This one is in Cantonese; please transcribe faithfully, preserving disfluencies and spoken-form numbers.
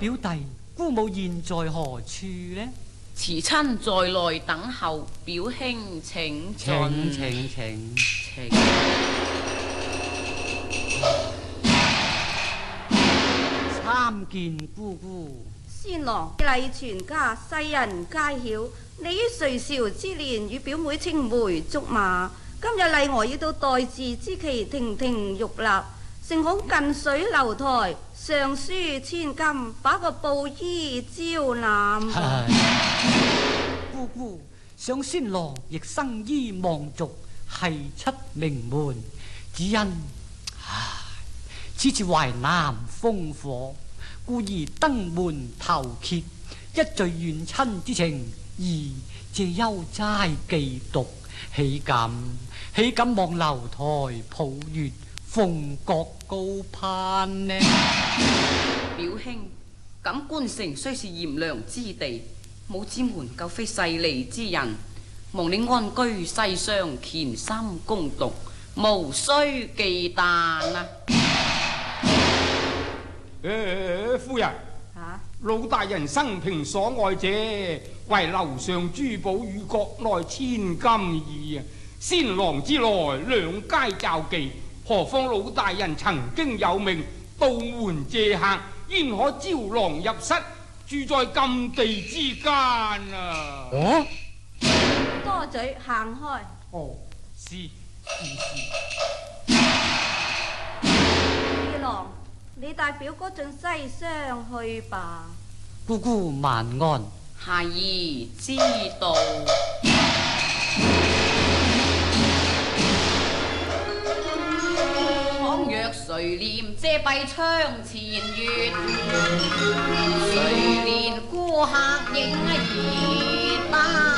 表弟，姑母現在何處呢？ 慈親在內等候，表兄請進。 請請請。 請參見姑姑。 先郎禮全家，世人皆曉。你於歲少之年與表妹青梅竹馬，今日麗娥要到待字之期，亭亭玉立，誠恐近水樓台，上書千金，把個布衣招攬。 姑姑想先郎亦生於望族，係出名門，只因唉，此次淮南烽火，故而登門投妾，一敍遠親之情，而借幽齋寄讀，豈敢豈敢望樓台抱月，鳳閣高攀呢？ 表兄，咁官城雖是炎涼之地，武之門夠非勢利之人，望你安居世上，潛心攻讀，無需忌憚啊！ 誒，夫人， 啊， 老大人生平所愛者，為樓上珠寶與國內千金耳啊！先郎之來，兩皆罩忌，何況老大人曾經有命，到門借客，焉可招郎入室，住在禁地之間啊！ 哦， 多嘴，行開。 哦，是是是。 二郎，你帶表哥進西廂去吧。 姑姑萬安。 孩兒知道。倘若垂簾遮蔽窗前月，垂簾顧客影兒單。